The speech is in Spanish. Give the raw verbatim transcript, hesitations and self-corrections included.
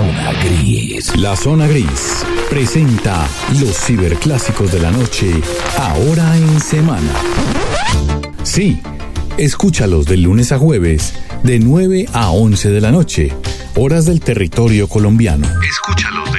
Zona Gris. La Zona Gris presenta los ciberclásicos de la noche, ahora en semana. Sí, escúchalos de lunes a jueves, de nueve a once de la noche, horas del territorio colombiano. Escúchalos